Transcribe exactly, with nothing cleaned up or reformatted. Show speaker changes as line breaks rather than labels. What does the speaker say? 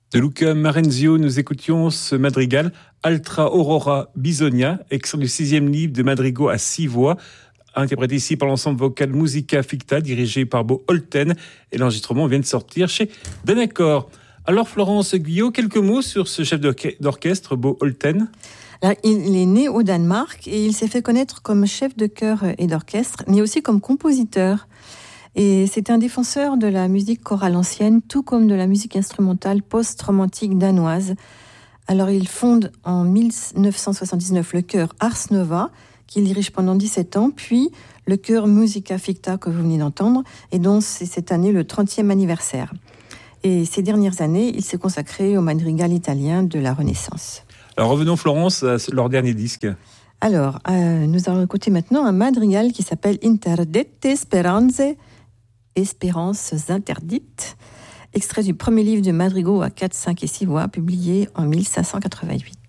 De Luca Marenzio, nous écoutions ce madrigal Altra Aurora Bisogna, extrait du sixième livre de madrigaux à six voix, interprété ici par l'ensemble vocal Musica Ficta, dirigé par Bo Holten, et l'enregistrement vient de sortir chez Danacor. Alors Florence Guyot, quelques mots sur ce chef d'orchestre, Bo Holten.
Alors, il est né au Danemark et il s'est fait connaître comme chef de chœur et d'orchestre, mais aussi comme compositeur. Et c'est un défenseur de la musique chorale ancienne, tout comme de la musique instrumentale post-romantique danoise. Alors il fonde en dix-neuf cent soixante-dix-neuf le chœur Ars Nova, qu'il dirige pendant dix-sept ans, puis le chœur Musica Ficta que vous venez d'entendre, et dont c'est cette année le trentième anniversaire. Et ces dernières années, il s'est consacré au madrigal italien de la Renaissance.
Alors revenons Florence à leur dernier disque.
Alors, euh, nous allons écouter maintenant un madrigal qui s'appelle Interdette Speranze, Espérances interdites, extrait du premier livre de madrigaux à quatre, cinq et six voix, publié en mille cinq cent quatre-vingt-huit.